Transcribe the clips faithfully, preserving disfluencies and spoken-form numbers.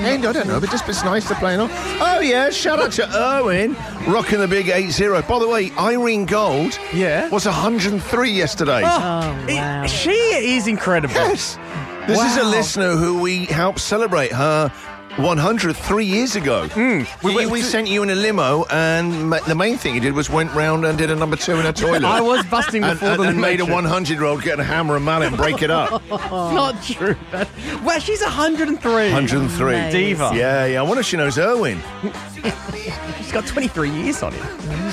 pretend, I don't know, but just it's nice to play along. Oh, yeah, shout out to Erwin, rocking the big eight zero. By the way, Irene Gold yeah. was one hundred three yesterday. Oh, Oh, wow. it, she is incredible. Yes. This Wow. is a listener who we helped celebrate her one hundred three years ago. Mm. We, We we, went to- sent you in a limo, and ma- the main thing you did was went round and did a number two in a toilet. I was busting and, before and, the and made a election. hundred-year-old get a hammer and mallet and break it up. Not true. Well, she's one hundred three. one hundred three. Amazing. Diva. Yeah, yeah. I wonder if she knows Erwin. She's got twenty-three years on it.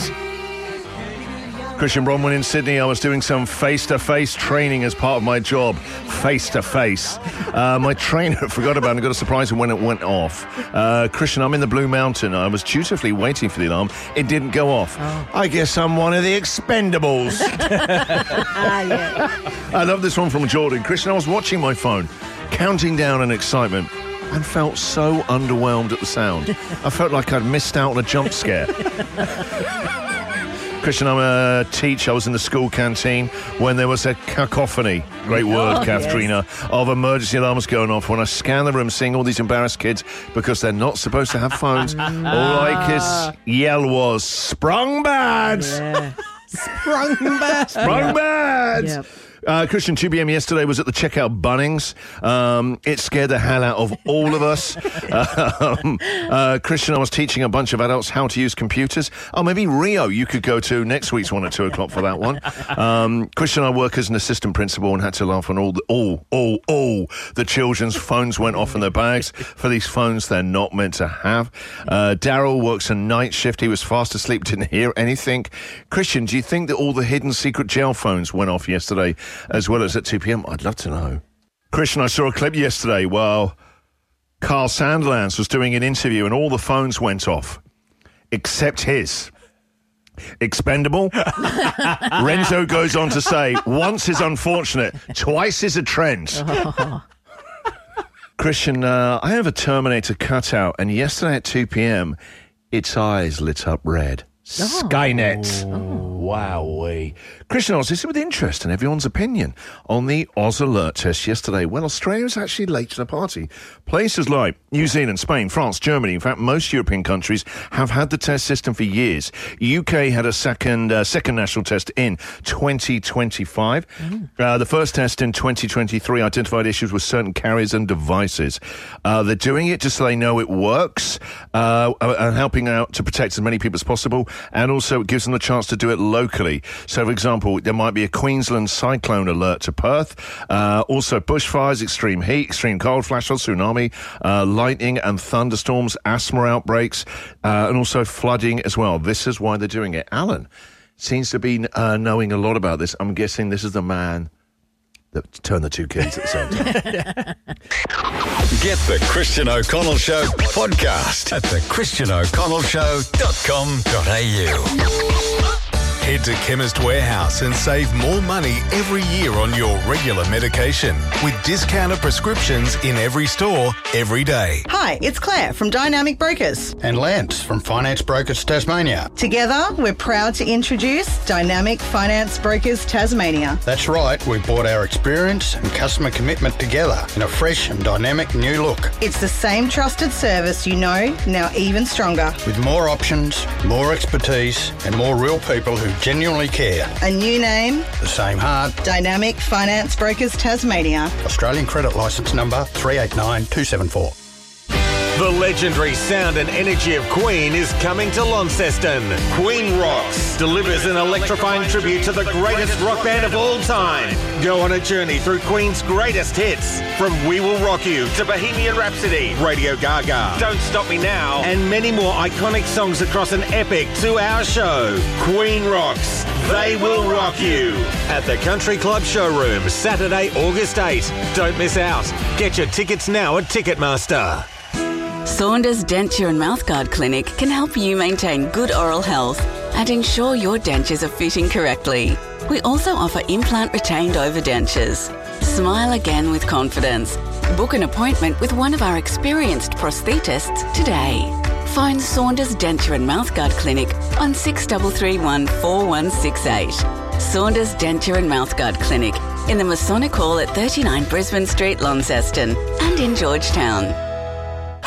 Christian Bronwyn in Sydney. I was doing some face-to-face training as part of my job. Face-to-face. Uh, my trainer forgot about it and got a surprise when it went off. Uh, Christian, I'm in the Blue Mountain. I was dutifully waiting for the alarm. It didn't go off. Oh. I guess I'm one of the expendables. Ah, yeah. I love this one from Jordan. Christian, I was watching my phone, counting down in excitement, and felt so underwhelmed at the sound. I felt like I'd missed out on a jump scare. Christian, I'm a teacher. I was in the school canteen when there was a cacophony, great word, Oh, Katharina, of emergency alarms going off. When I scanned the room, seeing all these embarrassed kids because they're not supposed to have phones, all I could yell was, sprung bad! Yeah. Sprung back. Sprung bad! Yep. Uh, Christian, two p.m. yesterday was at the checkout Bunnings. Um, it scared the hell out of all of us. um, uh, Christian, I was teaching a bunch of adults how to use computers. Oh, maybe Rio you could go to next week's one at two o'clock for that one. Um, Christian, I work as an assistant principal and had to laugh when all, the, all, all, all the children's phones went off in their bags for these phones they're not meant to have. Uh, Daryl works a night shift. He was fast asleep, didn't hear anything. Christian, do you think that all the hidden secret jail phones went off yesterday as well as at two p.m? I'd love to know. Christian, I saw a clip yesterday while Carl Sandlands was doing an interview and all the phones went off, except his. Expendable? Renzo goes on to say, once is unfortunate, twice is a trend. Oh. Christian, uh, I have a Terminator cutout, and yesterday at two p.m, its eyes lit up red. Skynet. Wowee. Christian Oz, this is with interest and everyone's opinion on the Oz Alert test yesterday. Well, Australia was actually late to the party. Places like New Zealand, Spain, France, Germany, in fact, most European countries have had the test system for years. U K had a second uh, second national test in twenty twenty-five. Mm. Uh, the first test in twenty twenty-three identified issues with certain carriers and devices. Uh, they're doing it just so they know it works uh, and helping out to protect as many people as possible. And also it gives them the chance to do it locally. So, for example, there might be a Queensland cyclone alert to Perth. Uh, also bushfires, extreme heat, extreme cold, flash flood, tsunami, uh, lightning and thunderstorms, asthma outbreaks, uh, and also flooding as well. This is why they're doing it. Alan seems to be uh, knowing a lot about this. I'm guessing this is the man that turned the two keys at the same time. Get the Christian O'Connell Show podcast at the christian o'connell show dot com dot a u. Head to Chemist Warehouse and save more money every year on your regular medication with discounted prescriptions in every store, every day. Hi, it's Claire from Dynamic Brokers. And Lance from Finance Brokers Tasmania. Together, we're proud to introduce Dynamic Finance Brokers Tasmania. That's right, we've brought our experience and customer commitment together in a fresh and dynamic new look. It's the same trusted service you know, now even stronger. With more options, more expertise, and more real people who genuinely care. A new name, The same heart. Dynamic Finance Brokers Tasmania. Australian credit licence number three eight nine two seven four. The legendary sound and energy of Queen is coming to Launceston. Queen Rocks delivers an electrifying tribute to the greatest rock band of all time. Go on a journey through Queen's greatest hits, from We Will Rock You to Bohemian Rhapsody, Radio Gaga, Don't Stop Me Now, and many more iconic songs across an epic two-hour show. Queen Rocks, They Will Rock You. At the Country Club Showroom, Saturday, August eighth. Don't miss out. Get your tickets now at Ticketmaster. Saunders Denture and Mouthguard Clinic can help you maintain good oral health and ensure your dentures are fitting correctly. We also offer implant retained overdentures. Smile again with confidence. Book an appointment with one of our experienced prosthetists today. Phone Saunders Denture and Mouthguard Clinic on six three three one four one six eight. Saunders Denture and Mouthguard Clinic in the Masonic Hall at thirty-nine Brisbane Street, Launceston, and in Georgetown.